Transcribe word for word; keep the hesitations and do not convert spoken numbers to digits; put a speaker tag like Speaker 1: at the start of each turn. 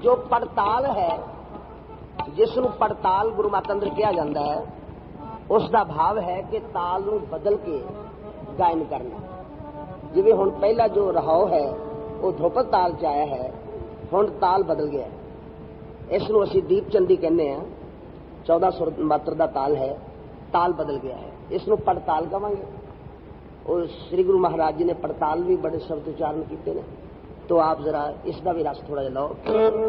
Speaker 1: ਜੋ ਪੜਤਾਲ ਹੈ, ਜਿਸ ਨੂੰ ਪੜਤਾਲ ਗੁਰੂ ਮਾਤਾ ਅੰਦਰ ਕਿਹਾ ਜਾਂਦਾ ਹੈ, ਉਸ ਦਾ ਭਾਵ ਹੈ ਕਿ ਤਾਲ ਨੂੰ ਬਦਲ ਕੇ ਗਾਇਨ ਕਰਨਾ। ਜਿਵੇਂ ਹੁਣ ਪਹਿਲਾ ਜੋ ਰਹਾਉ ਹੈ ਉਹ ਧਰੁਪਦ ਤਾਲ ਚ ਆਇਆ ਹੈ, ਹੁਣ ਤਾਲ ਬਦਲ ਗਿਆ। ਇਸ ਨੂੰ ਅਸੀਂ ਦੀਪ ਚੰਦੀ ਕਹਿੰਦੇ ਹਾਂ। ਚੌਦਾਂ ਸੁਰ ਮਾਤਰ ਦਾ ਤਾਲ ਹੈ, ਤਾਲ ਬਦਲ ਗਿਆ ਹੈ, ਇਸ ਨੂੰ ਪੜਤਾਲ ਕਵਾਂਗੇ। और श्री गुरु महाराज जी ने पड़ताल भी बड़े शब्द उच्चारण किए ने, तो आप जरा इसका भी रस थोड़ा जिहा लो।